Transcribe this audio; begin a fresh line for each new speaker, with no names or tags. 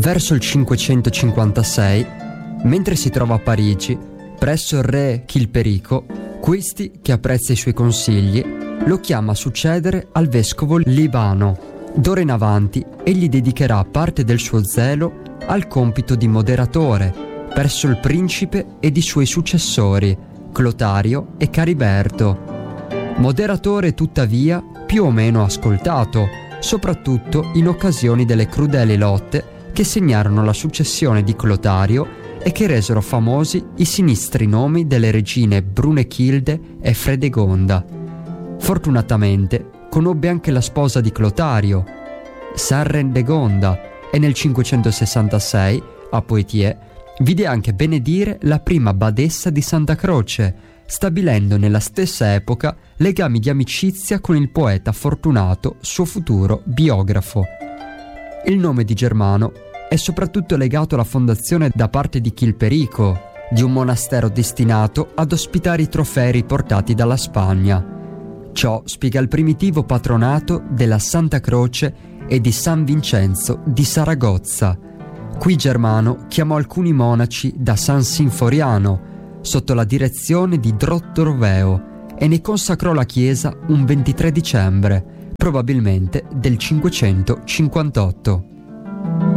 Verso il 556, mentre si trova a Parigi, presso il re Chilperico, questi, che apprezza i suoi consigli, lo chiama a succedere al vescovo Libano. D'ora in avanti egli dedicherà parte del suo zelo al compito di moderatore presso il principe ed i suoi successori, Clotario e Cariberto. Moderatore tuttavia più o meno ascoltato, soprattutto in occasione delle crudeli lotte che segnarono la successione di Clotario e che resero famosi i sinistri nomi delle regine Brunechilde e Fredegonda. Fortunatamente conobbe anche la sposa di Clotario, Sarrendegonda, e nel 566, a Poitiers, vide anche benedire la prima badessa di Santa Croce, stabilendo nella stessa epoca legami di amicizia con il poeta Fortunato, suo futuro biografo. Il nome di Germano è soprattutto legato alla fondazione da parte di Chilperico di un monastero destinato ad ospitare i trofei riportati dalla Spagna. Ciò spiega il primitivo patronato della Santa Croce e di San Vincenzo di Saragozza. Qui Germano chiamò alcuni monaci da San Sinforiano sotto la direzione di Drottoroveo e ne consacrò la chiesa un 23 dicembre, probabilmente del 558.